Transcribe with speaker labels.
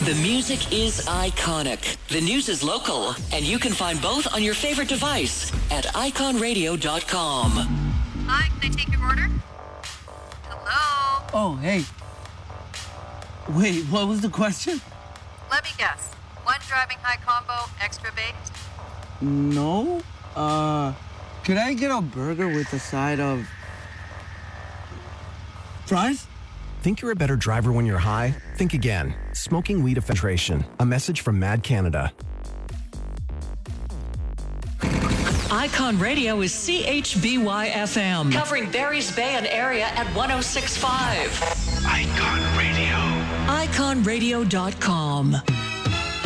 Speaker 1: The music is iconic. The news is local. And you can find both on your favorite device at iconradio.com.
Speaker 2: Hi, can I take your order? Hello?
Speaker 3: Oh, hey. Wait, what was the question?
Speaker 2: Let me guess. One driving high combo, extra baked?
Speaker 3: No. Could I get a burger with a side of fries?
Speaker 4: Think you're a better driver when you're high? Think again. Smoking weed affectation. A message from Mad Canada.
Speaker 1: Icon Radio is CHBY FM, covering Barry's Bay and area at 106.5.
Speaker 5: Icon Radio.
Speaker 1: iconradio.com.